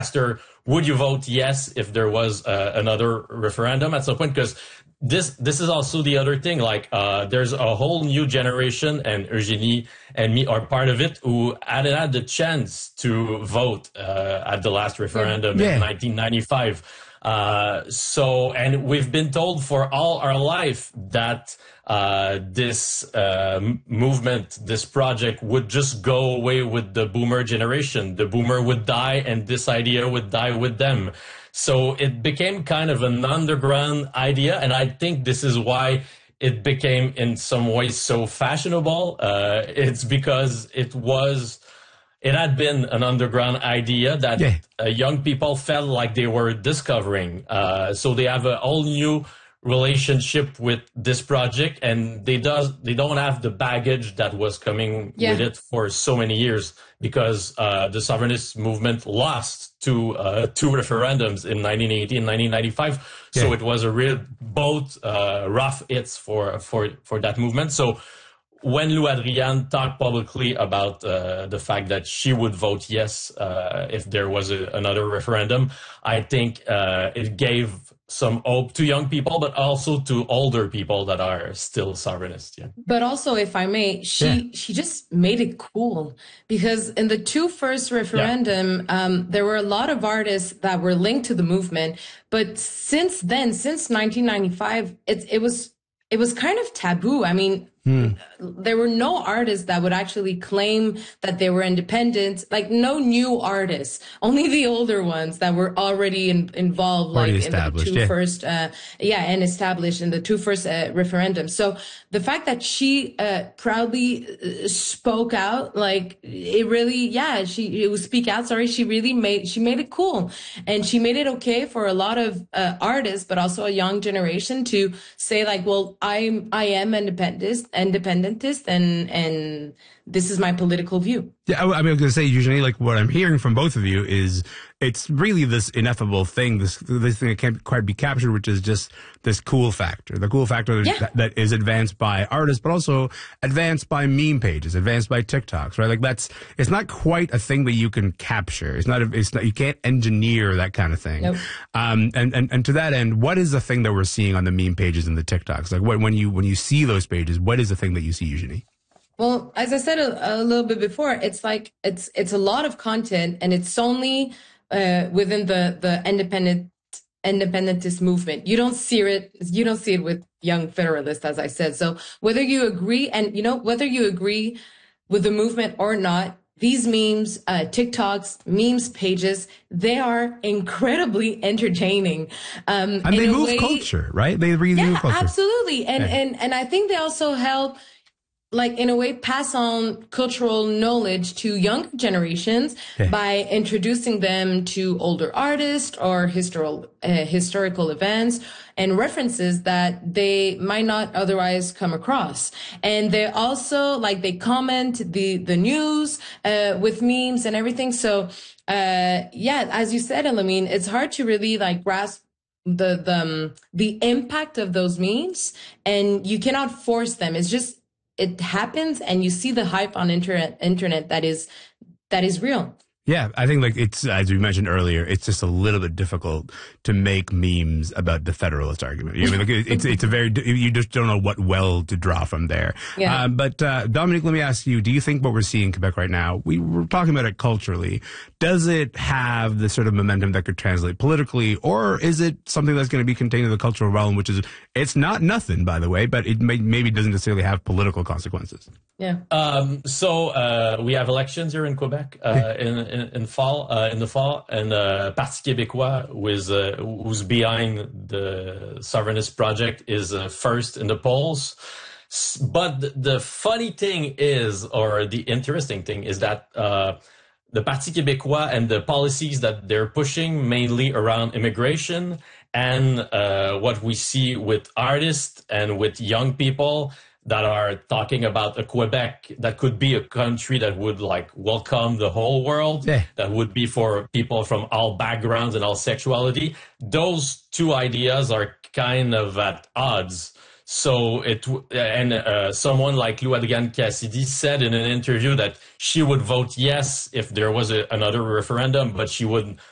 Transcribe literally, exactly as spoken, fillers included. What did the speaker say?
asked her, would you vote yes if there was uh, another referendum at some point? Because this this is also the other thing. Like, uh, there's a whole new generation, and Eugenie and me are part of it, who hadn't had the chance to vote uh, at the last referendum yeah. in nineteen ninety-five. Uh, so, and we've been told for all our life that uh, this uh, movement, this project would just go away with the boomer generation. The boomer would die and this idea would die with them. So it became kind of an underground idea. And I think this is why it became in some ways so fashionable. Uh, it's because it was... It had been an underground idea that yeah. uh, young people felt like they were discovering. Uh, so they have a whole new relationship with this project, and they does they don't have the baggage that was coming yeah. with it for so many years, because uh, the sovereignist movement lost two uh, two referendums in nineteen eighty and nineteen ninety-five. Yeah. So it was a real both uh, rough hits for for for that movement. So when Lou Adrian talked publicly about uh, the fact that she would vote yes uh, if there was a, another referendum, I think uh, it gave some hope to young people, but also to older people that are still sovereignist. Yeah. But also, if I may, she yeah. she just made it cool, because in the two first referendum, yeah. um, there were a lot of artists that were linked to the movement. But since then, since nineteen ninety-five, it it was it was kind of taboo. I mean, Hmm. there were no artists that would actually claim that they were independent, like no new artists, only the older ones that were already in, involved, already like in the two yeah. first, uh, yeah, and established in the two first uh, referendums. So the fact that she uh, proudly uh, spoke out, like it really, yeah, she it was speak out. Sorry, she really made she made it cool, and she made it okay for a lot of uh, artists, but also a young generation to say like, well, I'm I am independent. independentist and and this is my political view. Yeah, I, I mean, I was going to say, usually, like what I'm hearing from both of you is it's really this ineffable thing, this this thing that can't quite be captured, which is just this cool factor, the cool factor yeah. that, that is advanced by artists, but also advanced by meme pages, advanced by TikToks, right? Like that's it's not quite a thing that you can capture. It's not. A, it's not. You can't engineer that kind of thing. Nope. Um, and and and to that end, what is the thing that we're seeing on the meme pages and the TikToks? Like when when you when you see those pages, what is the thing that you see, Eugenie? Well, as I said a, a little bit before, it's like it's it's a lot of content, and it's only uh, within the the independent independentist movement. You don't see it. You don't see it with Young Federalists, as I said. So whether you agree, and you know whether you agree with the movement or not, these memes, uh, TikToks, memes pages, they are incredibly entertaining. Um, and they move way, culture, right? They really yeah, move culture. Absolutely. And yeah. and and I think they also help, like, in a way, pass on cultural knowledge to younger generations okay. by introducing them to older artists or historical uh, historical events and references that they might not otherwise come across. And they also, like, they comment the the news uh, with memes and everything. So, uh, yeah, as you said, Elamine, it's hard to really, like, grasp the the um, the impact of those memes, and you cannot force them. It's just it happens, and you see the hype on internet internet that is that is real. Yeah, I think like it's, as we mentioned earlier, it's just a little bit difficult to make memes about the Federalist argument. You know, I mean, like it's it's a very, you just don't know what well to draw from there. Yeah. Uh, but uh, Dominique, let me ask you: do you think what we're seeing in Quebec right now, we were talking about it culturally, does it have the sort of momentum that could translate politically, or is it something that's going to be contained in the cultural realm, which is it's not nothing, by the way, but it may, maybe doesn't necessarily have political consequences? Yeah. Um, so uh, we have elections here in Quebec uh, in, in in fall uh, in the fall, and uh, Parti Québécois, who is uh, who's behind the Sovereignist project, is uh, first in the polls. But the funny thing is, or the interesting thing is that uh, the Parti Québécois and the policies that they're pushing, mainly around immigration and uh, what we see with artists and with young people that are talking about a Quebec that could be a country that would like welcome the whole world, yeah. that would be for people from all backgrounds and all sexuality. Those two ideas are kind of at odds. So it, and uh, someone like Lou Adrian Cassidy said in an interview that she would vote yes if there was a, another referendum, but she would